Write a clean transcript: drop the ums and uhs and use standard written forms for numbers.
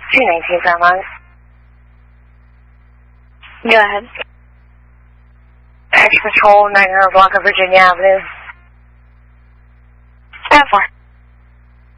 219 Fairmont. Go ahead. Action Patrol, 900 block of Virginia Avenue. 10-4.